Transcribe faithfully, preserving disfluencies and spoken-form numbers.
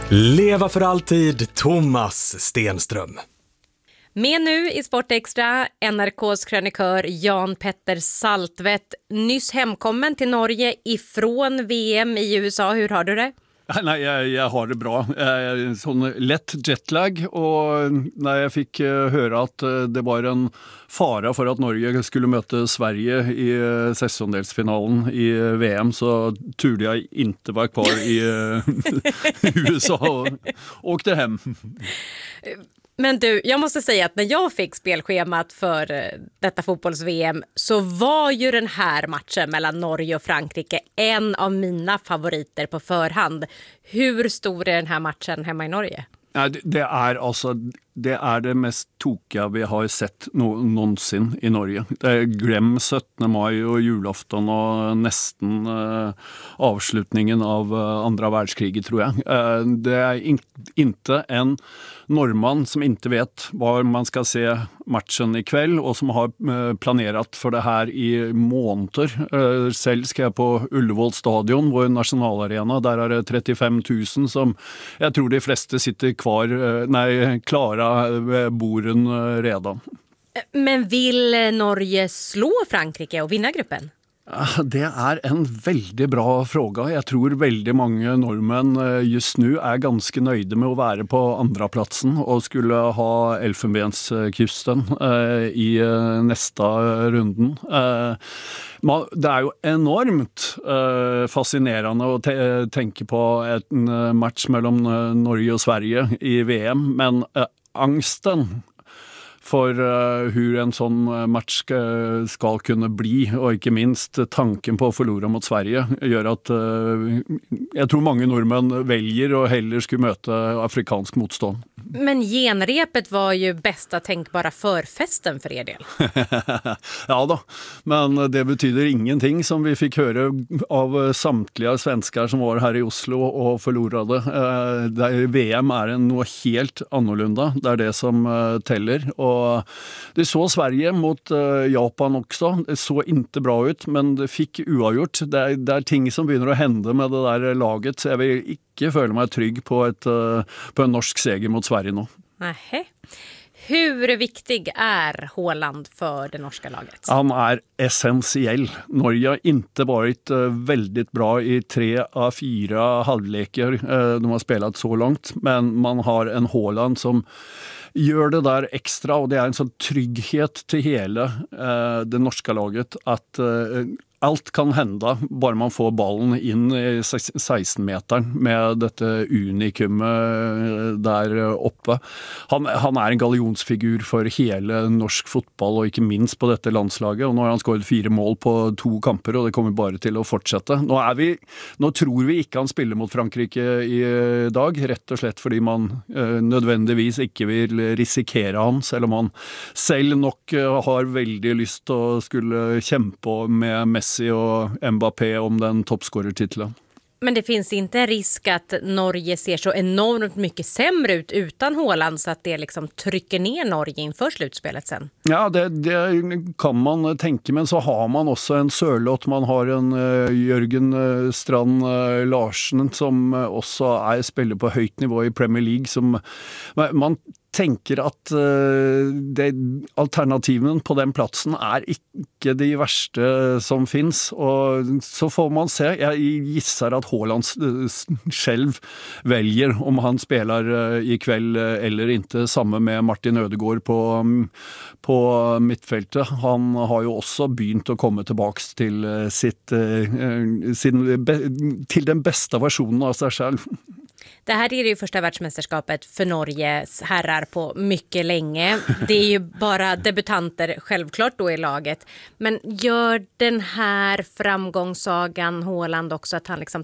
Leva för alltid, Thomas Stenström. Med nu i Sportextra, N R K:s krönikör Jan Petter Saltvedt, nyss hemkommen till Norge ifrån V M i U S A. Hur har du det? Nej, jag, jag har det bra. Jag är en sån lätt jetlag, och när jag fick höra att det var en fara för att Norge skulle möta Sverige i sesondelsfinalen i V M, så turde jag inte vara kvar i U S A och åkte hem. Men du, jag måste säga att när jag fick spelschemat för detta fotbolls-V M så var ju den här matchen mellan Norge och Frankrike en av mina favoriter på förhand. Hur stor är den här matchen hemma i Norge? Ja, det, det är alltså det är det mest tokiga vi har sett no, någonsin i Norge. Det är glem sjuttonde maj och julafton och nästan uh, avslutningen av uh, andra världskriget, tror jag. Uh, det är in, inte en norrman som inte vet var man ska se matchen ikväll och som har uh, planerat för det här i månader. Uh, själv ska jag på Ullevål stadion, vår nationalarena. Där är det trettiofem tusen som jag tror de flesta sitter kvar, uh, nej, klara ved borden redan. Men vill Norge slå Frankrike och vinna gruppen? Det är en väldigt bra fråga. Jag tror väldigt många norrmän just nu är ganska nöjda med att vara på andra platsen och skulle ha Elfenbenskusten i nästa runden. Det är ju enormt fascinerande att tänka på en match mellan Norge och Sverige i V M, men angsten för uh, hur en sån match ska, ska kunna bli, och inte minst tanken på att förlora mot Sverige, gör att uh, jag tror många norrmän väljer och hellre skulle möta afrikansk motstånd. Men genrepet var ju bästa tänkbara förfesten för er del. Ja då, men det betyder ingenting, som vi fick höra av samtliga svenskar som var här i Oslo och förlorade. Uh, där V M är en något helt annorlunda, det är det som uh, teller. Och det så Sverige mot uh, Japan också. Det så inte bra ut, men det fick oavgjort. Det är, det är ting som börjar att hända med det där laget, så jag vill inte känna mig trygg på, ett, uh, på en norsk seger mot Sverige nu. Nähä. Hur viktig är Haaland för det norska laget? Han är essentiell. Norge har inte varit väldigt bra i tre av fyra halvleker de har spelat så långt, men man har en Haaland som gör det där extra, och det är en sån trygghet till hela eh, det norska laget att eh, allt kan hända bara man får ballen in i sexton-metern med detta unikum där uppe. Han, han är en galjonsfigur för hela norsk fotboll, och inte minst på detta landslaget. Och nu har han skåret fyra mål på två kamper, och det kommer bara till att fortsätta. Nu är vi, nu tror vi inte han spelar mot Frankrike i dag, rätt och slett fordi man eh, nödvändigtvis inte vill risikera han, selv om han själv nog har väldigt lust att skulle kämpa med Messi och Mbappé om den toppscorertiteln. Men det finns inte en risk att Norge ser så enormt mycket sämre ut utan Haaland, så att det liksom trycker ner Norge inför slutspelet sen? Ja, det, det kan man tänka, men så har man också en Sørloth, man har en uh, Jørgen uh, Strand uh, Larsen som uh, också är spelare på högt nivå i Premier League, som man tänker att uh, det, alternativen på den platsen är inte de värsta som finns, och så får man se. Jag gissar att Haaland själv väljer om han spelar uh, ikväll uh, eller inte, samma med Martin Ødegaard på, um, på mittfältet. Han har ju också begynt att komma tillbaka till uh, sitt, uh, sin, be, till den bästa versionen av sig själv. Det här är det ju första världsmästerskapet för Norges herrar på mycket länge. Det är ju bara debutanter självklart då i laget. Men gör den här framgångssagan Haaland också att han liksom